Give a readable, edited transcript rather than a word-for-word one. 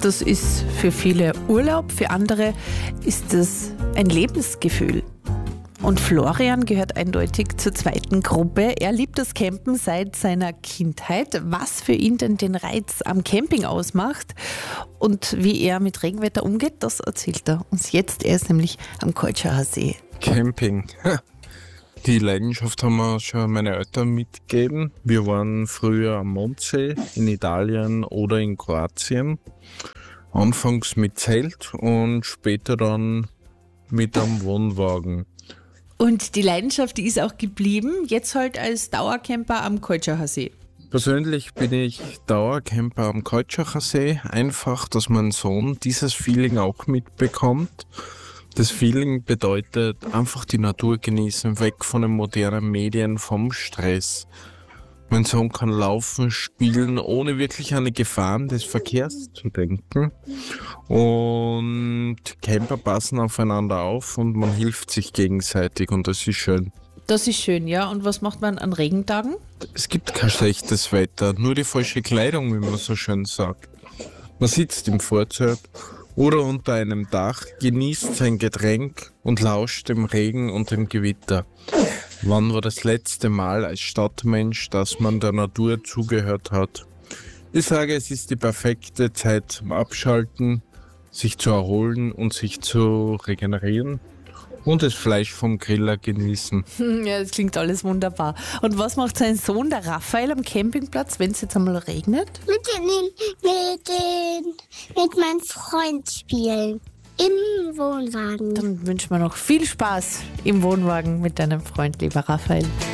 Das ist für viele Urlaub, für andere ist es ein Lebensgefühl. Und Florian gehört eindeutig zur zweiten Gruppe. Er liebt das Campen seit seiner Kindheit. Was für ihn denn den Reiz am Camping ausmacht und wie er mit Regenwetter umgeht, das erzählt er uns jetzt. Er ist nämlich am Keutschauer See. Camping. Die Leidenschaft haben mir schon meine Eltern mitgegeben. Wir waren früher am Mondsee in Italien oder in Kroatien. Anfangs mit Zelt und später dann mit einem Wohnwagen. Und die Leidenschaft, die ist auch geblieben, jetzt halt als Dauercamper am Keutschauer See. Persönlich bin ich Dauercamper am Keutschauer See. Einfach, dass mein Sohn dieses Feeling auch mitbekommt. Das Feeling bedeutet einfach die Natur genießen, weg von den modernen Medien, vom Stress. Mein Sohn kann laufen, spielen, ohne wirklich an die Gefahren des Verkehrs zu denken. Und Camper passen aufeinander auf und man hilft sich gegenseitig und das ist schön. Das ist schön, ja. Und was macht man an Regentagen? Es gibt kein schlechtes Wetter, nur die falsche Kleidung, wie man so schön sagt. Man sitzt im Fahrzeug oder unter einem Dach, genießt sein Getränk und lauscht dem Regen und dem Gewitter. Wann war das letzte Mal als Stadtmensch, dass man der Natur zugehört hat? Ich sage, es ist die perfekte Zeit zum Abschalten, sich zu erholen und sich zu regenerieren und das Fleisch vom Griller genießen. Ja, das klingt alles wunderbar. Und was macht sein Sohn, der Raphael, am Campingplatz, wenn es jetzt einmal regnet? Mit meinem Freund spielen. Im Wohnwagen. Dann wünschen wir noch viel Spaß im Wohnwagen mit deinem Freund, lieber Raphael.